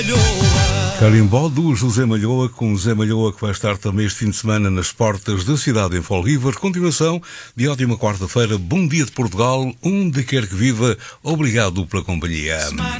Carimbó do José Malhoa, com José Malhoa, que vai estar também este fim de semana nas portas da cidade em Fall River. Continuação de ótima quarta-feira. Bom dia de Portugal, onde quer que viva. Obrigado pela companhia.